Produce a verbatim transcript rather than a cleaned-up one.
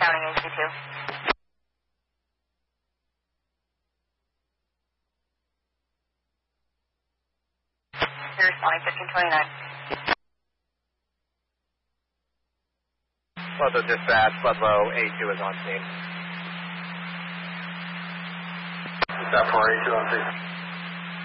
Counting H C two. You're responding fifteen twenty-nine. Ludlow dispatch, Ludlow A two is on scene. Is that for A two on scene?